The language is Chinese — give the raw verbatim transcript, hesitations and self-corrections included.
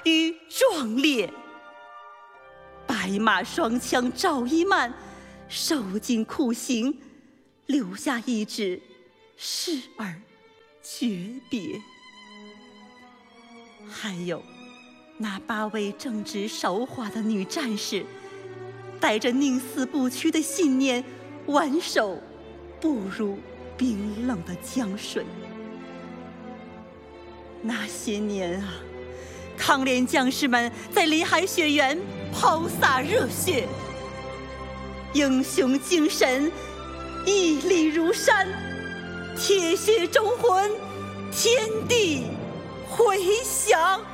与壮烈。白马双枪赵一曼受尽酷刑，留下一纸示儿诀别。还有那八位正值韶华的女战士，带着宁死不屈的信念，挽手步入冰冷的江水。那些年啊，抗联将士们在林海雪原抛洒热血，英雄精神屹立如山，铁血忠魂，天地回响。